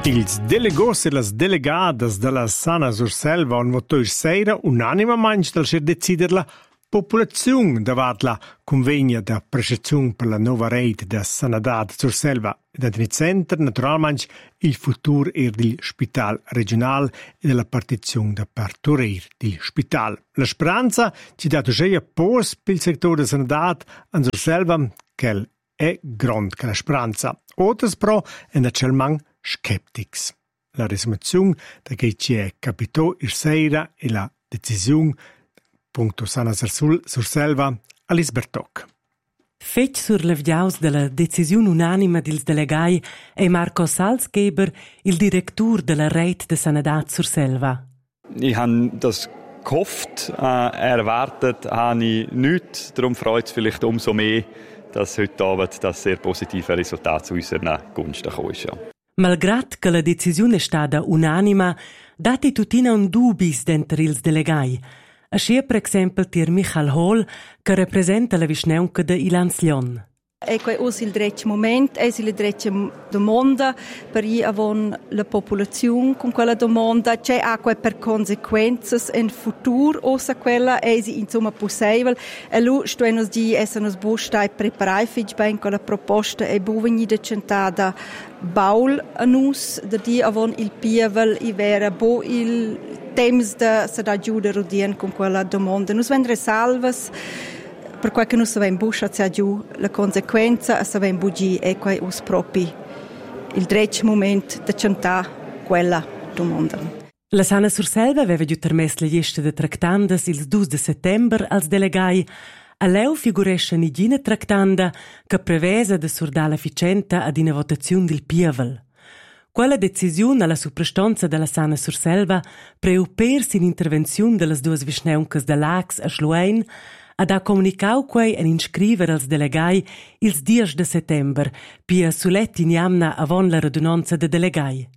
Ils delegos e las delegadas della Sana Surselva han votato sera unanimamente dal decider la popolazione davat la convegna da prestazione per la nuova rete da Sanità Surselva ed nel centro naturalmente il futuro del Spital regionale e della partizione da partorire del Spital. La speranza ci dà già pos per il settore della Sanità a Surselva che è grande che la speranza. Otras però è naturalmente skeptics. La risoluzione da che ci è capitò il sera e la decisione punto Sana Surselva a Lisbertoc. Fetg sur l'avviaus della decisione unanima dils delegai è Marco Salzgeber, il direttur della rete de Sanità Surselva. Ich habe das gehofft, erwartet habe ich nichts. Darum freut es vielleicht umso mehr, dass heute Abend das sehr positive Resultat zu unserer Gunsten gekommen ist. Ja. Malgrad che la decisione è stata unanima, dati tutina un dubis dentro ils delegai. Ascia per esempio tir Michael Hall, che rappresenta la visneunca de Ilans Lion. Ecco è il dretto momento, è la dreccia domanda per avon la popolazione con quella domanda c'è acqua per conseguenze in futuro o se quella è insomma possibile e lu sto nos di essere nos bustai preparai fich ben con la proposta e buveni de centada baul anus de di avon il pievel i vera bo il temps da se da giuda rodien con quella domanda nos vendre salvas per quel che non sapevamo buscia c'è giù la conseguenza e sapevamo bugi e qua us propi il dretto momento da cantare quella domanda. La Sana Surselva aveva giù permesso la lista de tractandas il 2 de settembre als delegai. A leu figuresce nigina tractanda che prevesa de surdà l'efficienta ad una votazione del pievel. Quella decisione alla suprastanza della Sana Surselva preupersi in intervenzione delle due visneuncas de Lax a Schluein ad ha comunicau quei en inscriver als delegai ils 10 de settember, pia sulet iniamna avon la radunanza de delegai.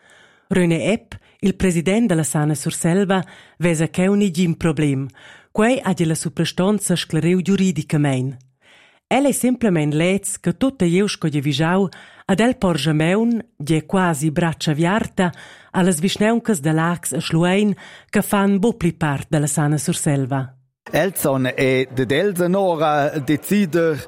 René Epp, il president della Sana Surselva, vesa che un igim problem, quei adi la suprastanza sclereu giuridicamein. El è simplement lez che tutta iusco di visau ad el porge meun, die quasi braccia viarta, allas visneuncas de Lax a Schluein, che fan bopli part della Sana Surselva. Elson e de Delsenora decider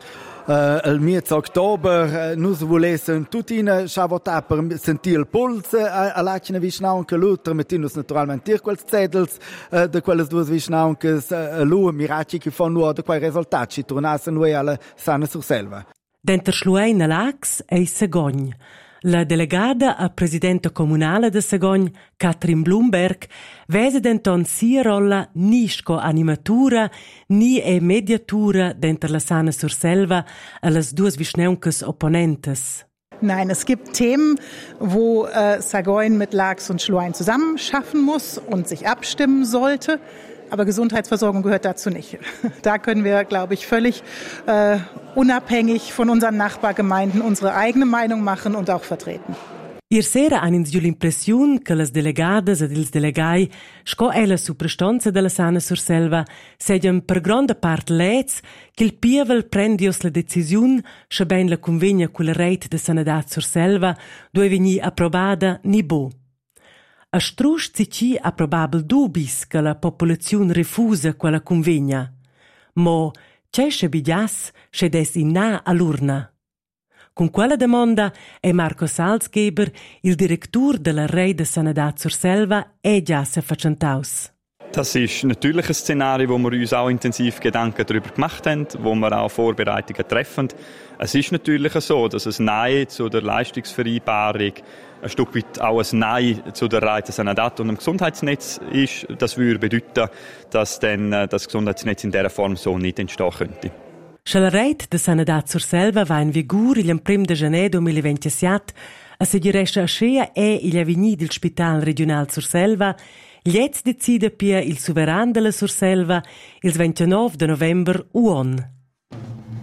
il mese ottobre nus volessem tutina schavota per sentir il puls a lacina visnaunca lutra mettinus naturalmente tir quels zetels de quelles duas visnauncas lu miraci che fanno nuo de quei risultati tornasse noi alla Sana Surselva. Denter Schluein Lax e Segogn. La delegada a presidente comunale de Segogn, Katrin Blumberg, vese denton sia rolla nisco animatura ni e mediatura denter la Sana Surselva a las duas visneuncas opponentes. Nein, es gibt Themen, wo Segogn mit Lax und Schluein zusammen schaffen muss und sich abstimmen sollte. Aber Gesundheitsversorgung gehört dazu nicht. Da können wir, glaube ich, völlig unabhängig von unseren Nachbargemeinden unsere eigene Meinung machen und auch vertreten. Ier sera han ins giù l'impressiun che las delegadas ed ils delegai sco è la suprastanza della Sana Surselva segian per grande part lez che il pievel prendios la decisiun sche ben la convegna culla rete de Sanità Surselva dove vegni approvada ni bo. A strusch zici ha probabil dubis che la popolazione refusa quella convegna. Mo c'è biglias c'è des in na all'urna. Con quella domanda è Marco Salzgeber, il direttur della rete Sanità Surselva, è già se facentaus. Das ist natürlich ein Szenario, wo wir uns auch intensiv Gedanken darüber gemacht haben, wo wir auch Vorbereitungen treffen. Es ist natürlich so, dass ein Nein zu der Leistungsvereinbarung ein Stück weit auch ein Nein zu der Rete Sanità und dem Gesundheitsnetz ist. Das würde bedeuten, dass dann das Gesundheitsnetz in dieser Form so nicht entstehen könnte. Se la rete de Sanità Surselva va in vigor il 1 de gener 2027, a seguiresce a scea è il avveni del Spital regional Surselva, Liez decide pia il Suveran della Surselva il 29 de november uon.